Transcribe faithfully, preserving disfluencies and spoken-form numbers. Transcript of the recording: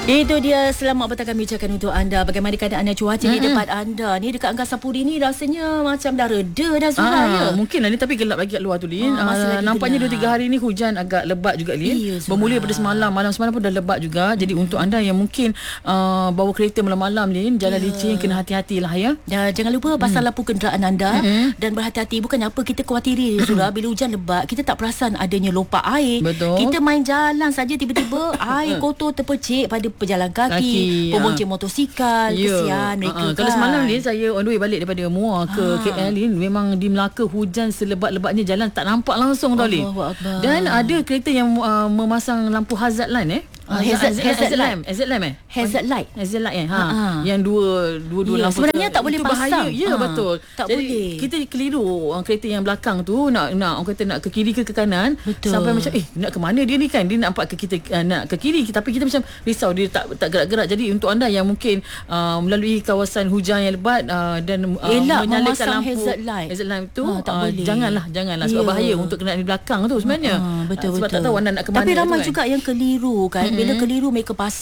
Itu dia, selamat petang kami ucapkan untuk anda. Bagaimana keadaan cuaca mm-hmm. di depan anda ni, dekat Angkasa Puri ni rasanya macam dah reda dah Zura ah, ya. Mungkin lah ni, tapi gelap lagi kat luar tu Lin. Ah, ah, nampaknya dua tiga hari ni hujan agak lebat juga Lin. Iya, bermula daripada semalam, malam semalam pun dah lebat juga. Jadi mm. untuk anda yang mungkin uh, bawa kereta malam-malam Lin, jalan yeah. licin, kena hati-hatilah ya. Dan jangan lupa pasang mm. lampu kenderaan anda mm-hmm. dan berhati-hati. Bukannya apa kita khawatiri Zura, bila hujan lebat kita tak perasan adanya lopak air. Betul. Kita main jalan saja, tiba-tiba air kotor terpercik pada pejalan kaki, kaki pembonceng uh. motosikal. Yeah. Kesian mereka uh, uh. kan. Kalau semalam ni saya on the way balik daripada Muar ke uh. K L ni, memang di Melaka hujan selebat-lebatnya, jalan tak nampak langsung tau Lin. Dan ada kereta yang uh, memasang lampu hazard line eh. Uh, hazard, hazard, hazard light. Hazard light eh? Hazard light. Hazard light eh? Ha. Uh-huh. Yang dua dua dua yeah, lampu sebenarnya tu, tak boleh pasang. Bahaya. Ya uh, betul. Tak jadi, boleh. Kita keliru orang kereta yang belakang tu nak nak orang kata nak ke kiri ke ke kanan. Betul. Sampai macam eh nak ke mana dia ni kan? Dia nampak ke kita uh, nak ke kiri, tapi kita macam risau dia tak tak gerak-gerak. Jadi untuk anda yang mungkin uh, melalui kawasan hujan yang lebat uh, dan uh, elak menyalakan lampu hazard light. Hazard light tu ha, tak uh, boleh. Janganlah janganlah sebab yeah. bahaya untuk kenderaan di belakang tu sebenarnya. Uh, betul uh, sebab betul. tak tahu anda nak ke mana. Tapi ramai tu, juga kan? yang keliru kan. Mm-hmm. Bila keliru mereka pasang